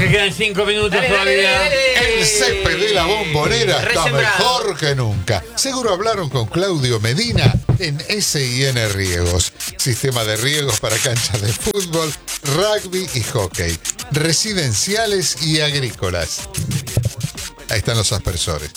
Me quedan 5 minutos todavía. El césped de la Bombonera está mejor que nunca. Seguro hablaron con Claudio Medina en S&N Riegos. Sistema de riegos para canchas de fútbol, rugby y hockey. Residenciales y agrícolas. Ahí están los aspersores.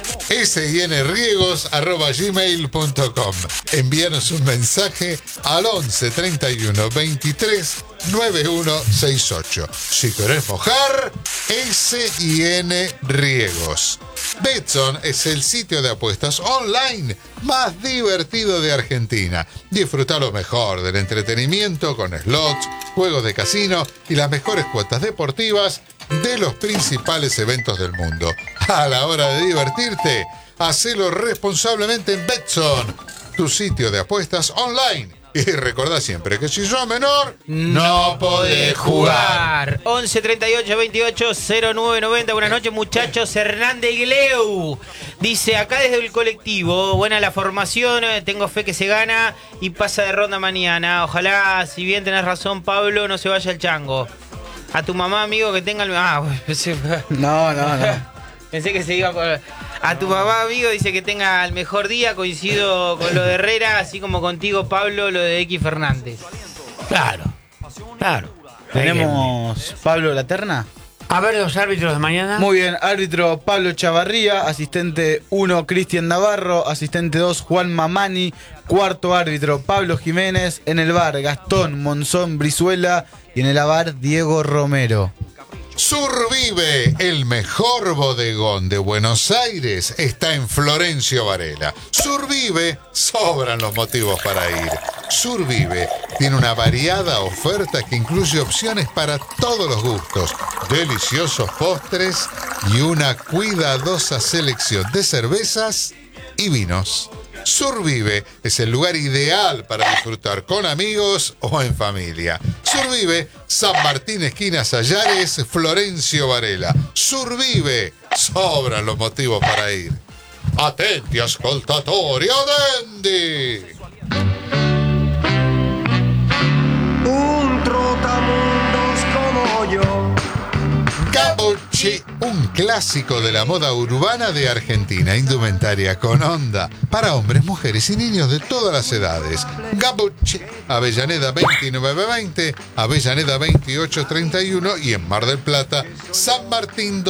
snriegos@gmail.com. Envíanos un mensaje al 11 31 23 9168. Si querés mojar, S&N Riegos. Betson es el sitio de apuestas online más divertido de Argentina. Disfruta lo mejor del entretenimiento con slots, juegos de casino y las mejores cuotas deportivas de los principales eventos del mundo. A la hora de divertirte, hacelo responsablemente en Betson, tu sitio de apuestas online. Y recordá siempre que si sos menor, no podés jugar. 11 38 28 09 90. Buenas noches, muchachos. Hernández Gleu dice: acá desde el colectivo, buena la formación, tengo fe que se gana y pasa de ronda mañana. Ojalá, si bien tenés razón, Pablo, no se vaya el chango. A tu mamá, amigo, que tenga el... No. Pensé que se iba por... A tu mamá, amigo, dice que tenga el mejor día. Coincido con lo de Herrera, así como contigo, Pablo, lo de X Fernández. Claro. ¿Tenemos Pablo la terna? A ver los árbitros de mañana. Muy bien, árbitro Pablo Chavarría, asistente 1 Cristian Navarro, asistente 2 Juan Mamani, cuarto árbitro Pablo Jiménez, en el bar Gastón Monzón Brizuela y en el avar Diego Romero. Survive, el mejor bodegón de Buenos Aires, está en Florencio Varela. Survive, sobran los motivos para ir. Survive tiene una variada oferta que incluye opciones para todos los gustos, deliciosos postres y una cuidadosa selección de cervezas y vinos. Survive es el lugar ideal para disfrutar con amigos o en familia. Survive, San Martín, esquina Sayares, Florencio Varela. Survive, sobran los motivos para ir. Attenti, ascoltatori, adendi! Un trotamundos como yo. Gabucci, un clásico de la moda urbana de Argentina, indumentaria con onda para hombres, mujeres y niños de todas las edades. Gabucci, Avellaneda 2920, Avellaneda 2831 y en Mar del Plata, San Martín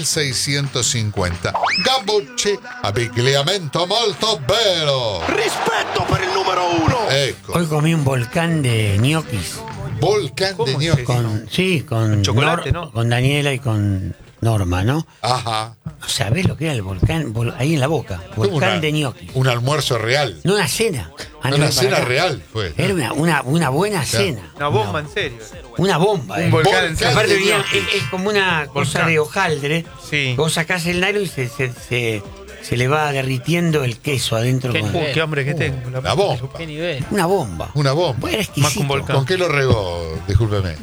2650. Gabucci, abbigliamento molto bello. Respeto per il numero 1. Ecco, Hoy comí un volcán de ñoquis. volcán de ñoquis. Con chocolate, ¿no? Con Daniela y con Norma, ¿no? Ajá. ¿Sabés lo que era el volcán? Ahí en la boca. Volcán de ñoquis. Un almuerzo real. No una cena. Una cena real fue. Era una buena cena. Una bomba, en serio. Una bomba. Un volcán en Volcán Aparte de venía, ñoquis. es como una cosa de hojaldre. Sí. Vos sacás el nylon y se le va derritiendo el queso adentro. Qué hambre que tengo. La bomba. Qué nivel. Una bomba. Una bomba. Era exquisito. Más que un volcán. ¿Con qué lo regó? Discúlpeme.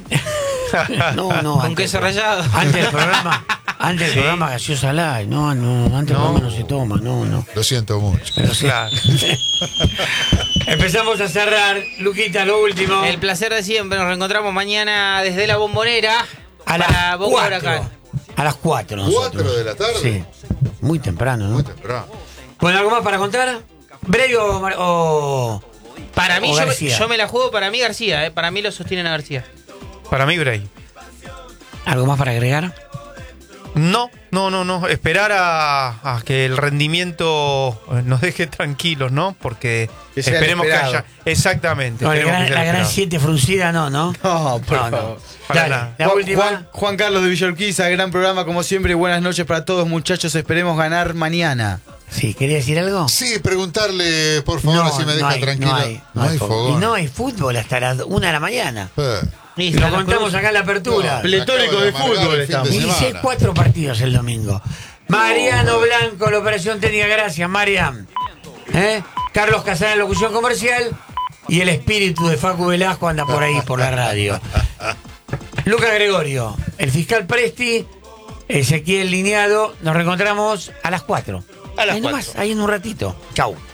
No. Con queso rallado. Antes del programa gaseosa light. No, antes del programa no se toma. No. Lo siento mucho. Pero sí. Claro. Empezamos a cerrar. Luquita, lo último. El placer de siempre. Nos reencontramos mañana desde la Bombonera. A para las Boca 4. Huracán. A las 4 nosotros. 4 de la tarde. Sí. Muy temprano, ¿no? Muy temprano. Bueno, ¿algo más para contar? ¿Breve o Para mí, o García? yo me la juego para mí García. Para mí lo sostienen a García. Para mí, Bray. ¿Algo más para agregar? No. Esperar a que el rendimiento nos deje tranquilos, ¿no? Porque Que sea esperemos que esperado. haya. Exactamente. No, esperemos que sea la gran esperado. 7 fruncida, no. No, por favor. Para Dale, nada. la última. Juan Carlos de Villorquiza, gran programa como siempre. Buenas noches para todos, muchachos. Esperemos ganar mañana. Sí, ¿quería decir algo? Sí, preguntarle, por favor, si me deja tranquilo. No hay fogón. Y no hay fútbol hasta las 1 de la mañana. Y Lo contamos acá en la apertura. No, Pletórico acabo de amargar fútbol el fin de estamos. semana. 16, 4 partidos el domingo. Mariano Blanco, la operación técnica, gracias, Marian. Carlos Casana, locución comercial. Y el espíritu de Facu Velasco anda por ahí, por la radio. Lucas Gregorio, el fiscal Presti, Ezequiel Lineado. Nos reencontramos a las 4. A las Ahí nomás, 4. ahí en un ratito. Chau.